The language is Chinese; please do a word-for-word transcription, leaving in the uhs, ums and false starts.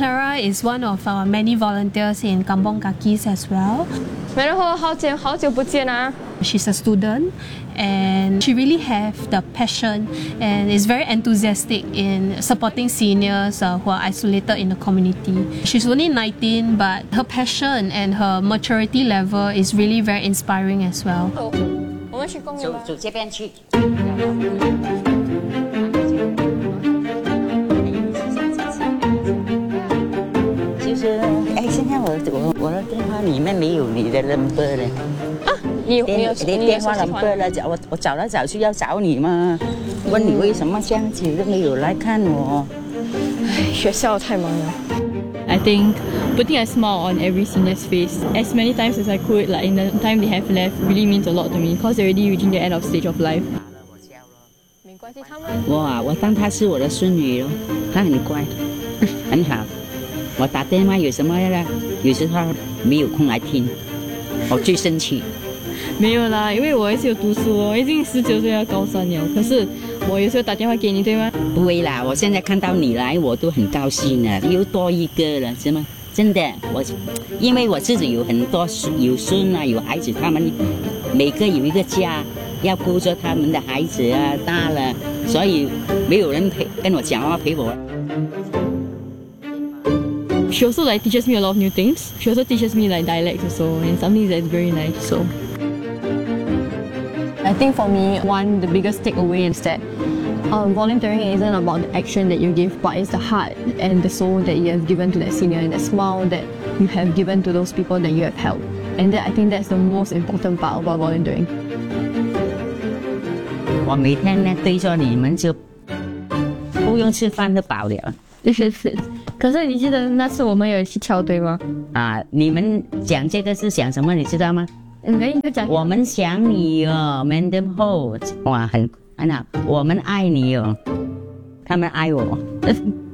Clara is one of our many volunteers in Kampong Kakis as well. 美人和好久好久不见啊 She's a student and she really have the passion and is very enthusiastic in supporting seniors uh, who are isolated in the community. She's only nineteen, but her passion and her maturity level is really very inspiring as well. 我们去公园吧。 走这边去。就是哎，现在我我我的电话里面没有你的 number 了。 啊，你你有你的电话 number 了，找我我找来找去要找你嘛，问你为什么这样子都没有来看我。 唉，学校太忙了。 I think putting a smile on every senior's face as many times as I could, like in the time they have left, really means a lot to me because they're already reaching the end of stage of life. 没关系，他们我啊，我当她是我的孙女咯，她很乖，很好。我打电话有什么呀？有时她没有空来听，我最生气。 没有啦，因为我也是有读书哦，已经十九岁要高三了。可是我有时候打电话给你，对吗？ 不会啦，我现在看到你来，我都很高兴了，又多一个了，是吗？真的，我因为我自己有很多有孙啊，有孩子，他们每个有一个家，要顾着他们的孩子啊，大了，所以没有人陪跟我讲话陪我。 She also like teaches me a lot of new things. She also teaches me like dialects also and something that's very nice. So I think for me, one the biggest takeaway is that um, volunteering isn't about the action that you give, but it's the heart and the soul that you have given to that senior and the smile that you have given to those people that you have helped. And that, I think that's the most important part about volunteering. 我每天呢对着你们就不用吃饭都饱了。 是是。可是你记得那次我们有去跳队吗？ 啊，你们讲这个是想什么？你知道吗？ 你可以讲。 我们想你哦 ，Madam Ho， 哇，很很好，我们爱你哦，他们爱我。